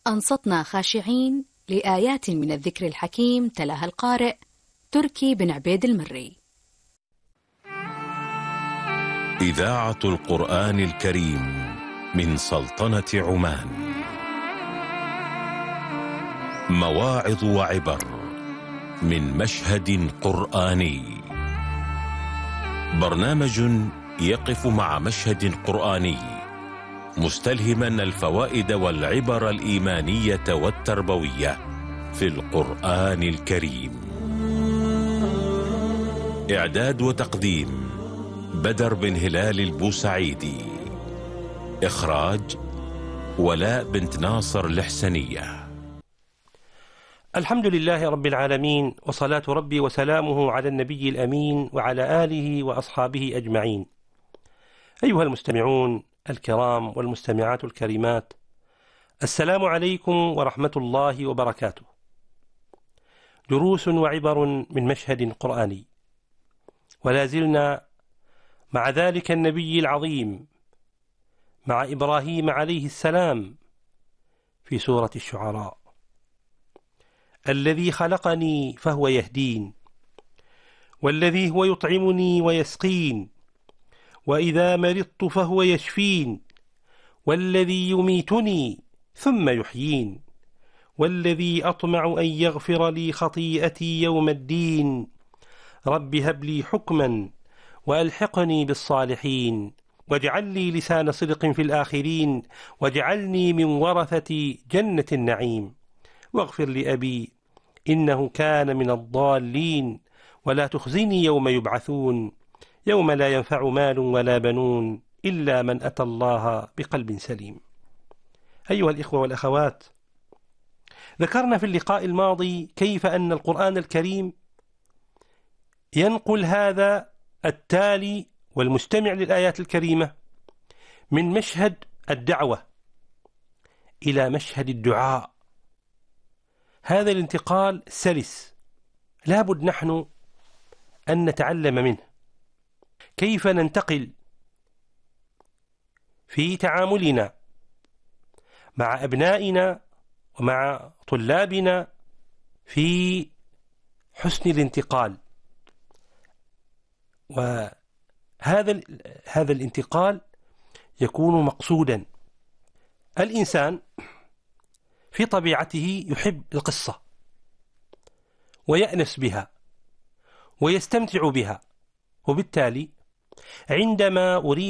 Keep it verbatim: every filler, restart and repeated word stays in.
أنصتنا خاشعين لآيات من الذكر الحكيم تلاها القارئ تركي بن عبيد المري. إذاعة القرآن الكريم من سلطنة عمان. مواعظ وعبر من مشهد قرآني. برنامج يقف مع مشهد قرآني مستلهما الفوائد والعبر الإيمانية والتربوية في القرآن الكريم. إعداد وتقديم بدر بن هلال البوسعيدي. إخراج ولاء بنت ناصر الحسنية. الحمد لله رب العالمين، وصلاة ربي وسلامه على النبي الأمين وعلى آله وأصحابه أجمعين. أيها المستمعون الكرام والمستمعات الكريمات، السلام عليكم ورحمة الله وبركاته. دروس وعبر من مشهد قرآني، ولا زلنا مع ذلك النبي العظيم، مع إبراهيم عليه السلام في سورة الشعراء: الذي خلقني فهو يهدين، والذي هو يطعمني ويسقين، وإذا مرضت فهو يشفين، والذي يميتني ثم يحيين، والذي أطمع أن يغفر لي خطيئتي يوم الدين، رب هب لي حكما وألحقني بالصالحين، واجعل لي لسان صدق في الآخرين، واجعلني من ورثة جنة النعيم، واغفر لأبي إنه كان من الضالين، ولا تخزني يوم يبعثون، يوم لا ينفع مال ولا بنون إلا من أتى الله بقلب سليم. أيها الإخوة والأخوات، ذكرنا في اللقاء الماضي كيف أن القرآن الكريم ينقل هذا التالي والمستمع للآيات الكريمة من مشهد الدعوة إلى مشهد الدعاء. هذا الانتقال سلس، لابد نحن أن نتعلم منه كيف ننتقل في تعاملنا مع أبنائنا ومع طلابنا في حسن الانتقال. وهذا هذا الانتقال يكون مقصودا. الإنسان في طبيعته يحب القصة ويأنس بها ويستمتع بها، وبالتالي عندما أريد